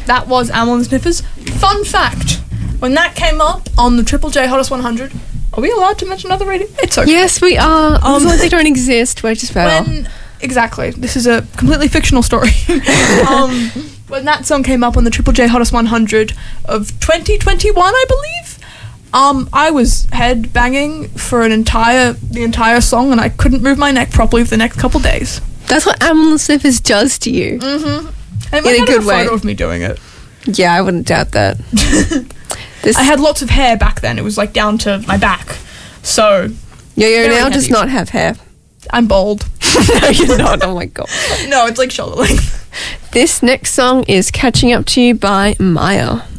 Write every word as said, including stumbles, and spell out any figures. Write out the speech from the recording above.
that was Amyl and the Sniffers. Fun fact, when that came up on the Triple J Hottest one hundred, are we allowed to mention other radio? It's okay. Yes, we are. Um, as long as they don't exist, we're just better. When, exactly. This is a completely fictional story. um, when that song came up on the Triple J Hottest one hundred of twenty twenty-one, I believe, um, I was head banging for an entire the entire song, and I couldn't move my neck properly for the next couple days. That's what Amyl and the Sniffers does to you. Mm-hmm. In a good way. Photo of me doing it. Yeah, I wouldn't doubt that. This I had lots of hair back then. It was like down to my back. So Yo-Yo very now does heavy. not have hair. I'm bald. No, you're not. Oh my god. No, it's like shoulder length. This next song is Catching Up to You by Maya.